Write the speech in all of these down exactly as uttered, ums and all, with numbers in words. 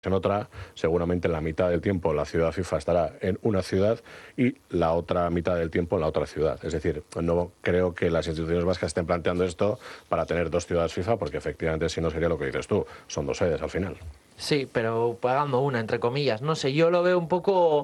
en otra, seguramente en la mitad del tiempo la ciudad FIFA estará en una ciudad y la otra mitad del tiempo en la otra ciudad. Es decir, no creo que las instituciones vascas estén planteando esto para tener dos ciudades FIFA, porque efectivamente si no sería lo que dices tú, son dos sedes al final. Sí, pero pagando una, entre comillas. No sé, yo lo veo un poco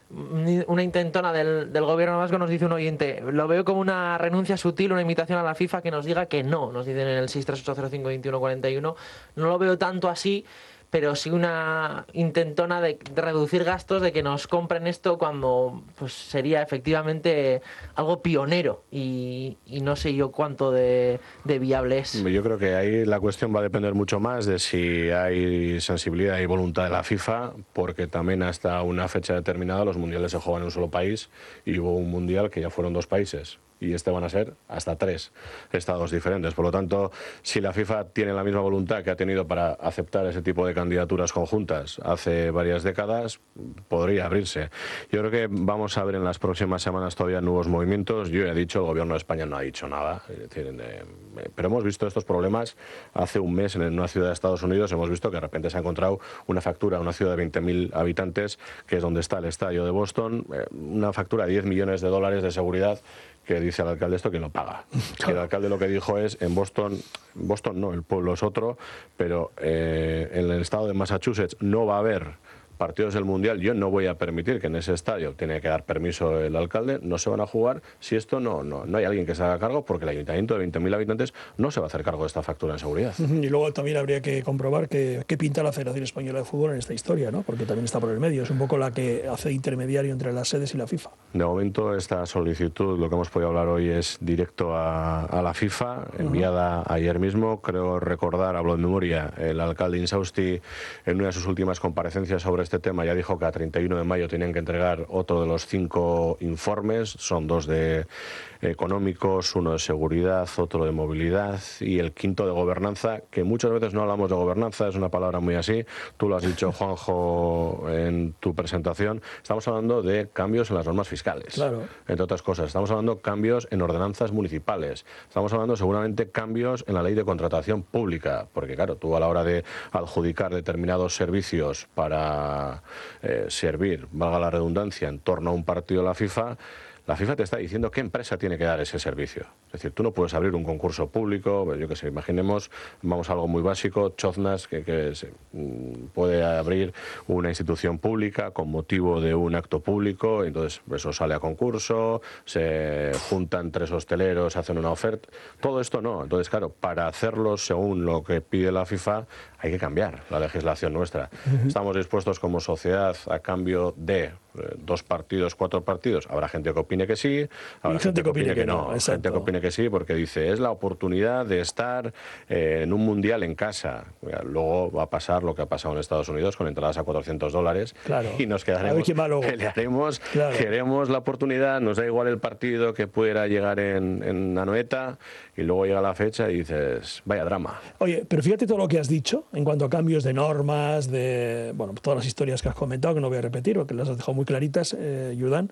una intentona del, del gobierno vasco, nos dice un oyente. Lo veo como una renuncia sutil, una invitación a la FIFA que nos diga que no. Nos dicen en el seis tres ocho cero cinco dos uno cuatro uno. No lo veo tanto así, pero sí una intentona de, de reducir gastos, de que nos compren esto cuando pues sería efectivamente algo pionero y, y no sé yo cuánto de, de viable es. Yo creo que ahí la cuestión va a depender mucho más de si hay sensibilidad y voluntad de la FIFA, porque también hasta una fecha determinada los mundiales se juegan en un solo país y hubo un mundial que ya fueron dos países. Y este van a ser hasta tres estados diferentes. Por lo tanto, si la FIFA tiene la misma voluntad que ha tenido para aceptar ese tipo de candidaturas conjuntas hace varias décadas, podría abrirse. Yo creo que vamos a ver en las próximas semanas todavía nuevos movimientos. Yo ya he dicho, el gobierno de España no ha dicho nada. Es decir, eh, pero hemos visto estos problemas hace un mes en una ciudad de Estados Unidos. Hemos visto que de repente se ha encontrado una factura a una ciudad de veinte mil habitantes, que es donde está el estadio de Boston, eh, una factura de diez millones de dólares de seguridad, que dice al alcalde esto que no paga. Que el alcalde lo que dijo es, en Boston, Boston no, el pueblo es otro, pero eh, en el estado de Massachusetts no va a haber partidos del Mundial, yo no voy a permitir que en ese estadio, tiene que dar permiso el alcalde, no se van a jugar si esto no, no, no hay alguien que se haga cargo, porque el ayuntamiento de veinte mil habitantes no se va a hacer cargo de esta factura en seguridad. Y luego también habría que comprobar qué pinta la Federación Española de Fútbol en esta historia, ¿no? Porque también está por el medio, es un poco la que hace intermediario entre las sedes y la FIFA. De momento esta solicitud, lo que hemos podido hablar hoy, es directo a, a la FIFA, enviada uh-huh. ayer mismo. Creo recordar, hablo de memoria, el alcalde Insausti en una de sus últimas comparecencias sobre este tema ya dijo que a treinta y uno de mayo tenían que entregar otro de los cinco informes, son dos de económicos, uno de seguridad, otro de movilidad y el quinto de gobernanza, que muchas veces no hablamos de gobernanza, es una palabra muy así, tú lo has dicho, Juanjo, en tu presentación. Estamos hablando de cambios en las normas fiscales, claro. entre otras cosas. Estamos hablando de cambios en ordenanzas municipales, estamos hablando seguramente cambios en la ley de contratación pública, porque claro, tú a la hora de adjudicar determinados servicios para Eh, servir, valga la redundancia, en torno a un partido de la FIFA, la FIFA te está diciendo qué empresa tiene que dar ese servicio. Es decir, tú no puedes abrir un concurso público, yo qué sé, imaginemos, vamos a algo muy básico, Choznas, que, que se, puede abrir una institución pública con motivo de un acto público, entonces eso sale a concurso, se juntan tres hosteleros, hacen una oferta, todo esto no. Entonces, claro, para hacerlo según lo que pide la FIFA, hay que cambiar la legislación nuestra. Uh-huh. Estamos dispuestos como sociedad a cambio de eh, dos partidos, cuatro partidos. Habrá gente que opine que sí, habrá gente, gente que opine que, que no. no gente que opine que sí, porque dice, es la oportunidad de estar eh, en un mundial en casa. Luego va a pasar lo que ha pasado en Estados Unidos con entradas a cuatrocientos dólares claro. y nos quedaremos, pelearemos, claro. queremos la oportunidad, nos da igual el partido que pudiera llegar en, en Anoeta y luego llega la fecha y dices, vaya drama. Oye, pero fíjate todo lo que has dicho en cuanto a cambios de normas, de bueno, todas las historias que has comentado, que no voy a repetir, porque las has dejado muy claritas, eh, Yudan,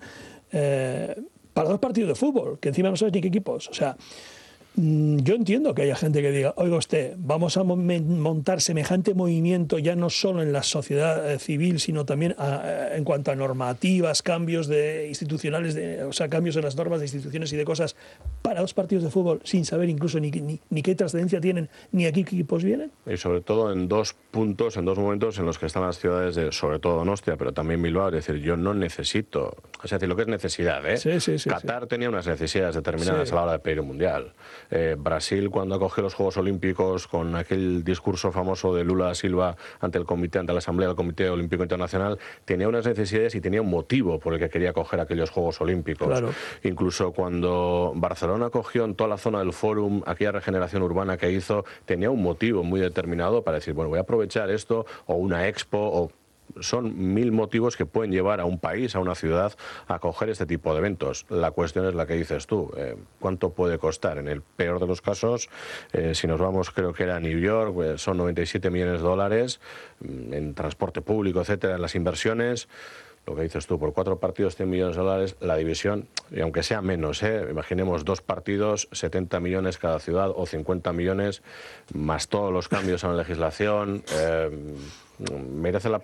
eh, para dos partidos de fútbol, que encima no sabes ni qué equipos. O sea, yo entiendo que haya gente que diga, oiga usted, vamos a montar semejante movimiento ya no solo en la sociedad civil, sino también a, en cuanto a normativas, cambios de institucionales, de, o sea, cambios en las normas de instituciones y de cosas para dos partidos de fútbol sin saber incluso ni, ni, ni qué trascendencia tienen, ni a qué equipos vienen. Y sobre todo en dos puntos, en dos momentos en los que están las ciudades de, sobre todo Donostia, pero también Bilbao, es decir, yo no necesito, es decir, lo que es necesidad, ¿eh? Sí, sí, sí, Qatar sí. tenía unas necesidades determinadas sí. a la hora de pedir un mundial. Eh, Brasil, cuando acogió los Juegos Olímpicos con aquel discurso famoso de Lula da Silva ante el comité, ante la Asamblea del Comité Olímpico Internacional, tenía unas necesidades y tenía un motivo por el que quería acoger aquellos Juegos Olímpicos. Claro. Incluso cuando Barcelona acogió en toda la zona del Fórum aquella regeneración urbana que hizo, tenía un motivo muy determinado para decir, bueno, voy a aprovechar esto, o una expo, o son mil motivos que pueden llevar a un país, a una ciudad, a acoger este tipo de eventos. La cuestión es la que dices tú, eh, ¿cuánto puede costar? En el peor de los casos, eh, si nos vamos, creo que era a New York, pues son noventa y siete millones de dólares en transporte público, etcétera, en las inversiones. Lo que dices tú, por cuatro partidos, cien millones de dólares, la división, y aunque sea menos, ¿eh? imaginemos dos partidos, setenta millones cada ciudad, o cincuenta millones, más todos los cambios en la legislación, eh, merece la